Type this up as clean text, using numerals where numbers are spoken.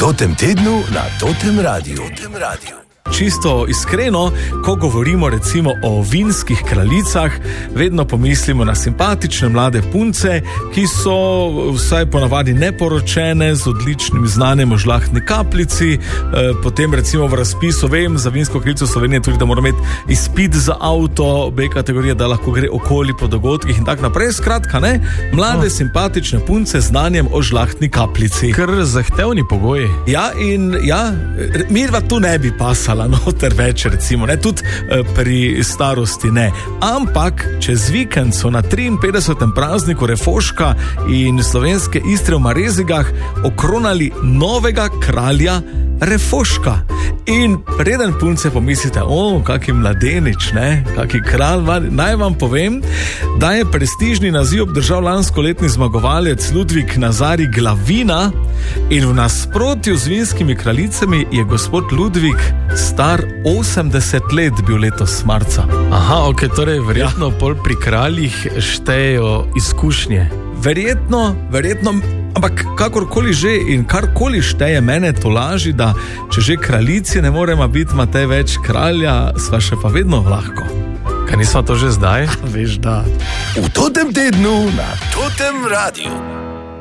Totem tednu na Totem Radiu. Čisto iskreno, ko govorimo recimo o vinskih kraljicah, vedno pomislimo na simpatične mlade punce, ki so vsaj ponavadi neporočene, z odličnim znanjem o žlahtni kapljici, potem recimo v razpisu vem za vinsko kraljico Slovenije tudi, da mora imeti izpit za avto, B kategorija, da lahko gre okoli po dogodkih in tako naprej. Skratka, ne, mlade simpatične punce z znanjem o žlahtni kapljici. Kar zahtevni pogoji. Ja, in ja, mirva tu ne bi pasala noter več, recimo, ne, tudi pri starosti ne. Ampak čez vikend so na 53. prazniku Refoška in slovenske Istre v Marezigah okronali novega kralja Refoška. In preden punce pomislite, kaki mladenič, ne, kaki kralj, naj vam povem, da je prestižni naziv obdržal lanskoletni zmagovalec Ludvik Nazari Glavina in v nasprotju z vinskimi kraljicami je gospod Ludvik star 80 let bil letos marca. Aha, ok, torej verjetno pol pri kraljih štejejo izkušnje. Verjetno, ampak kakorkoli že in karkoli šteje, mene to laži, da če že kraljici ne moremo biti Matej več kralja, sva še pa vedno lahko. Kaj nismo to že zdaj? Veš, da. V Totem tednu na Totem Radiu.